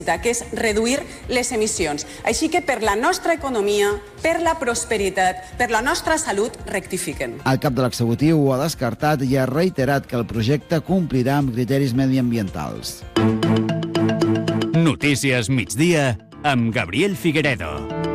que és reduir les emissions. Així que per la nostra economia, per la prosperitat, per la nostra salut, rectifiquen. El cap de l'executiu ho ha descartat i ha reiterat que el projecte complirà amb criteris mediambientals. Notícies migdia amb Gabriel Figueredo.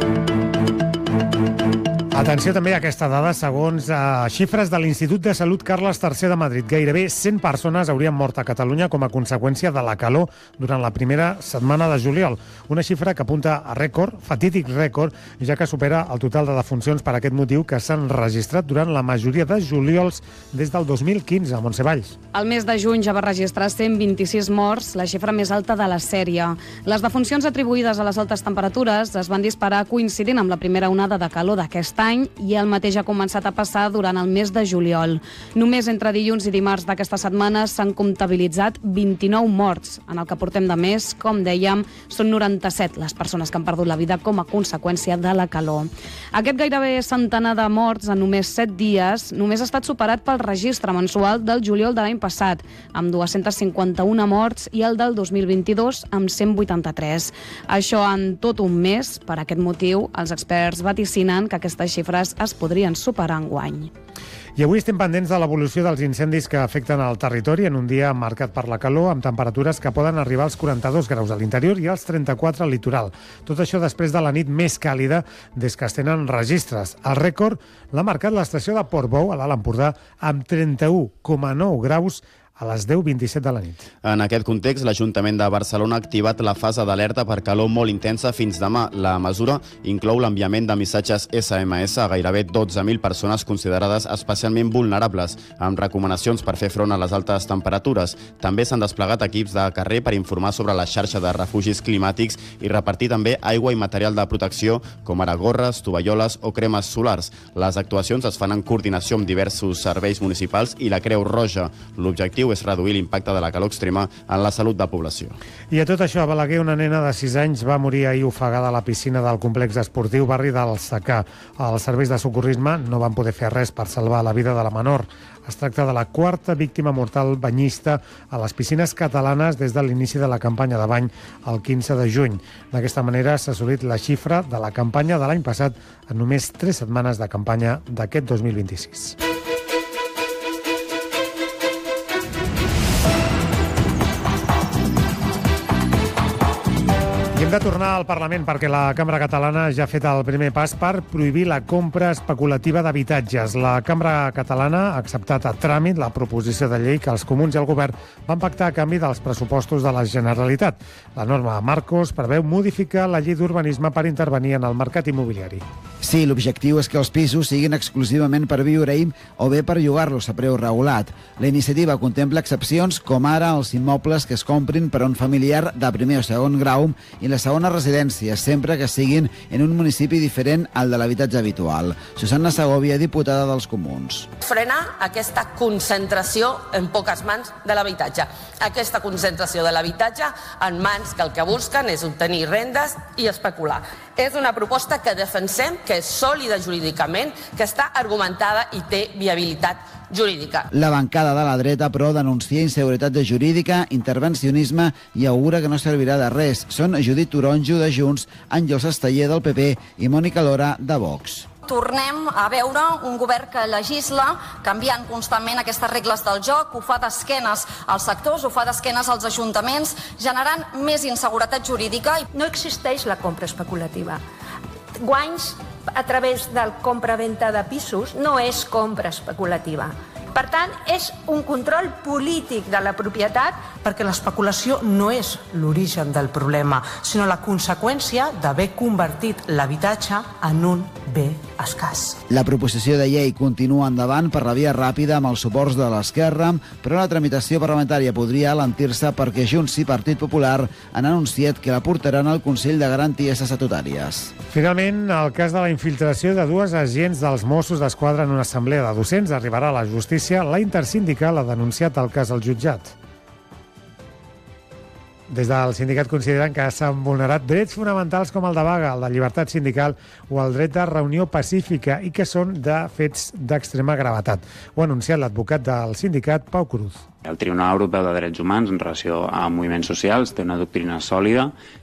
Atenció també a aquesta dada, segons xifres de l'Institut de Salut Carles III de Madrid. Gairebé 100 persones haurien mort a Catalunya com a conseqüència de la calor durant la primera setmana de juliol. Una xifra que apunta a rècord, fatídic rècord, ja que supera el total de defuncions per aquest motiu que s'han registrat durant la majoria de juliols des del 2015, a Montse Valls. El mes de juny ja va registrar 126 morts, la xifra més alta de la sèrie. Les defuncions atribuïdes a les altes temperatures es van disparar coincidint amb la primera onada de calor d'aquest any i el mateix ha començat a passar durant el mes de juliol. Només entre dilluns i dimarts d'aquesta setmana s'han comptabilitzat 29 morts. En el que portem de mes, com dèiem, són 97 les persones que han perdut la vida com a conseqüència de la calor. Aquest gairebé centenar de morts en només 7 dies només ha estat superat pel registre mensual del juliol de l'any passat, amb 251 morts, i el del 2022 amb 183. Això en tot un mes. Per aquest motiu, els experts vaticinen que aquestes xifres es podrien superar enguany. I avui estem pendents de l'evolució dels incendis que afecten el territori en un dia marcat per la calor, amb temperatures que poden arribar als 42 graus a l'interior i als 34 al litoral. Tot això després de la nit més càlida des que es tenen registres. El rècord l'ha marcat l'estació de Portbou, a l'Alt Empordà, amb 31,9 graus a les 10:27 de la nit. En aquest context, l'Ajuntament de Barcelona ha activat la fase d'alerta per calor molt intensa fins demà. La mesura inclou l'enviament de missatges SMS a gairebé 12.000 persones considerades especialment vulnerables, amb recomanacions per fer front a les altes temperatures. També s'han desplegat equips de carrer per informar sobre la xarxa de refugis climàtics i repartir també aigua i material de protecció, com ara gorres, tovalloles o cremes solars. Les actuacions es fan en coordinació amb diversos serveis municipals i la Creu Roja. L'objectiu és reduir l'impacte de la calor extrema en la salut de la població. I a tot això, a Balaguer, una nena de 6 anys va morir ahir ofegada a la piscina del complex esportiu Barri del Secà. Els serveis de socorrisme no van poder fer res per salvar la vida de la menor. Es tracta de la quarta víctima mortal banyista a les piscines catalanes des de l'inici de la campanya de bany el 15 de juny. D'aquesta manera s'ha assolit la xifra de la campanya de l'any passat en només 3 setmanes de campanya d'aquest 2026. I hem de tornar al Parlament perquè la Cambra Catalana ja ha fet el primer pas per prohibir la compra especulativa d'habitatges. La Cambra Catalana ha acceptat a tràmit la proposició de llei que els comuns i el govern van pactar a canvi dels pressupostos de la Generalitat. La norma Marcos preveu modificar la llei d'urbanisme per intervenir en el mercat immobiliari. Sí, l'objectiu és que els pisos siguin exclusivament per viure-hi o bé per llogar-los a preu regulat. La iniciativa contempla excepcions com ara els immobles que es comprin per a un familiar de primer o segon grau i la segona residència, sempre que siguin en un municipi diferent al de l'habitatge habitual. Susana Segovia, diputada dels Comuns. Frenar aquesta concentració en poques mans de l'habitatge. Aquesta concentració de l'habitatge en mans que el que busquen és obtenir rendes i especular. És una proposta que defensem, que és sòlida jurídicament, que està argumentada i té viabilitat jurídica. La bancada de la dreta, però, denuncia inseguretat jurídica, intervencionisme i augura que no servirà de res. Són Judit Toronjo, de Junts, Àngels Esteller, del PP, i Mònica Lora, de Vox. Tornem a veure un govern que legisla canviant constantment aquestes regles del joc, ho fa d'esquenes als sectors, ho fa d'esquenes als ajuntaments, generant més inseguretat jurídica. No existeix la compra especulativa. Guanys a través del compra-venta de pisos no és compra especulativa. Per tant, és un control polític de la propietat. Perquè l'especulació no és l'origen del problema, sinó la conseqüència d'haver convertit l'habitatge en un bé escàs. La proposició de llei continua endavant per la via ràpida amb els suports de l'Esquerra, però la tramitació parlamentària podria alentir-se perquè Junts i Partit Popular han anunciat que la portaran al Consell de Garanties Estatutàries. Finalment, el cas de la infiltració de 2 agents dels Mossos d'Esquadra en una assemblea de docents arribarà a la justícia. La intersindical ha denunciat el cas al jutjat. Des del sindicat consideren que s'han vulnerat drets fonamentals com el de vaga, el de llibertat sindical o el dret de reunió pacífica i que són de fets d'extrema gravetat. Ho ha anunciat l'advocat del sindicat, Pau Cruz. El Tribunal Europeu de Drets Humans en relació a moviments socials té una doctrina sòlida